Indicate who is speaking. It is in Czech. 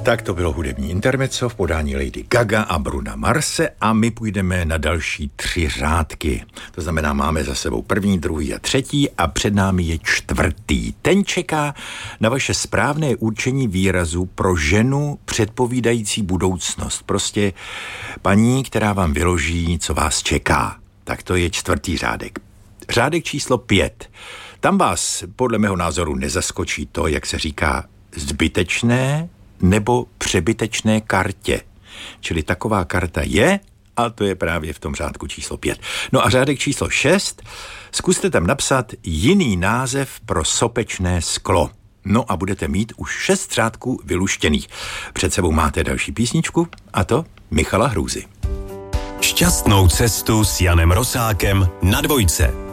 Speaker 1: Tak to bylo hudební intermezzo v podání Lady Gaga a Bruna Marse a my půjdeme na další 3 řádky. To znamená, máme za sebou 1., 2. a 3. a před námi je 4. Ten čeká na vaše správné určení výrazu pro ženu předpovídající budoucnost. Prostě paní, která vám vyloží, co vás čeká. Tak to je 4. řádek. Řádek číslo 5. Tam vás podle mého názoru nezaskočí to, jak se říká, zbytečné nebo přebytečné kartě. Čili taková karta je, a to je právě v tom řádku číslo 5. No a řádek číslo 6, zkuste tam napsat jiný název pro sopečné sklo. No a budete mít už 6 řádků vyluštěných. Před sebou máte další písničku, a to Michala Hrůzy.
Speaker 2: Šťastnou cestu s Janem Rosákem na Dvojce.